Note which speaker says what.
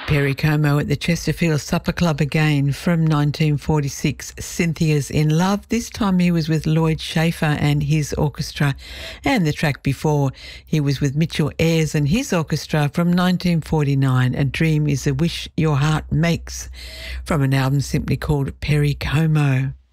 Speaker 1: Perry Como at the Chesterfield Supper Club again from 1946, Cynthia's in Love. This time he was with Lloyd Schaefer and his orchestra, and the track before he was with Mitchell Ayres and his orchestra from 1949, A Dream is a Wish Your Heart Makes, from an album simply called Perry Como.